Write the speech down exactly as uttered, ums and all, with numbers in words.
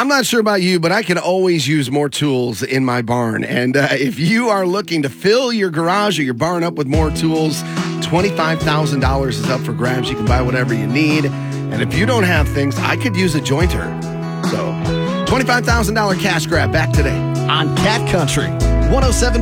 I'm not sure about you, but I can always use more tools in my barn. And uh, if you are looking to fill your garage or your barn up with more tools, twenty-five thousand dollars is up for grabs. You can buy whatever you need. And if you don't have things, I could use a jointer. So twenty-five thousand dollars cash grab back today on Cat Country one oh seven